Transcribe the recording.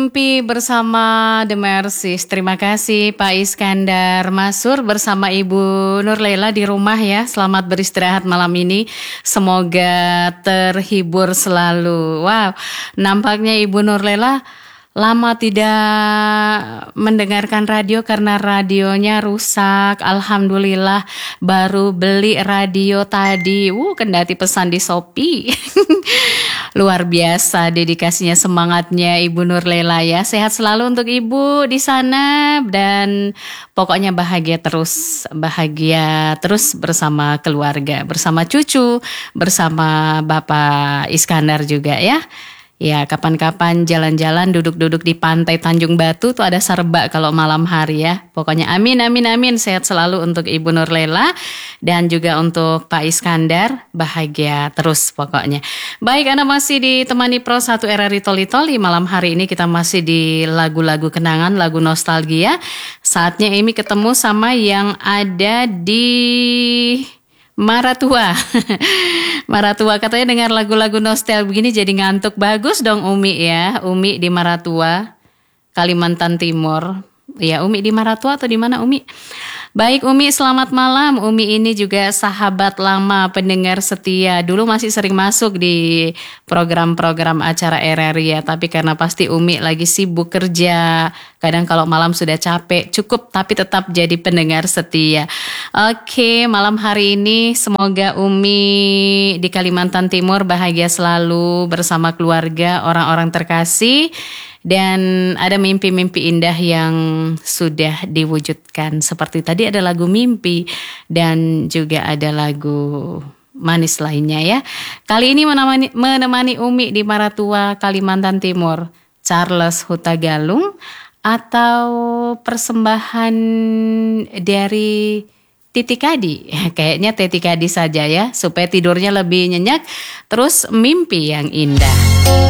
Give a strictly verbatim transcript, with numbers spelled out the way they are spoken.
Mimpi bersama The Mercies. Terima kasih Pak Iskandar Masur bersama Ibu Nurlela di rumah ya. Selamat beristirahat malam ini. Semoga terhibur selalu. Wow, nampaknya Ibu Nurlela lama tidak mendengarkan radio karena radionya rusak. Alhamdulillah baru beli radio tadi. Wuh, kendati pesan di Shopee. Luar biasa dedikasinya, semangatnya Ibu Nurlela ya. Sehat selalu untuk Ibu di sana dan pokoknya bahagia terus, bahagia terus bersama keluarga, bersama cucu, bersama Bapak Iskandar juga ya. Ya, kapan-kapan jalan-jalan duduk-duduk di pantai Tanjung Batu tuh ada serba kalau malam hari ya. Pokoknya amin, amin, amin. Sehat selalu untuk Ibu Nurlela dan juga untuk Pak Iskandar. Bahagia terus pokoknya. Baik, Anda masih ditemani Pro satu R R I Toli Toli. Malam hari ini kita masih di lagu-lagu kenangan, lagu nostalgia. Saatnya Emi ketemu sama yang ada di Maratua. Maratua katanya dengar lagu-lagu nostalgia begini jadi ngantuk. Bagus dong Umi ya. Umi di Maratua, Kalimantan Timur. Ya, Umi di Maratua atau di mana Umi? Baik Umi, selamat malam. Umi ini juga sahabat lama, pendengar setia. Dulu masih sering masuk di program-program acara R R I ya. Tapi karena pasti Umi lagi sibuk kerja. Kadang kalau malam sudah capek, cukup tapi tetap jadi pendengar setia. Oke, malam hari ini semoga Umi di Kalimantan Timur bahagia selalu bersama keluarga, orang-orang terkasih. Dan ada mimpi-mimpi indah yang sudah diwujudkan. Seperti tadi ada lagu Mimpi dan juga ada lagu manis lainnya ya. Kali ini menemani, menemani Umi di Maratua, Kalimantan Timur, Charles Hutagalung atau persembahan dari Titi Kadi. Kayaknya Titi Kadi saja ya, supaya tidurnya lebih nyenyak. Terus mimpi yang indah.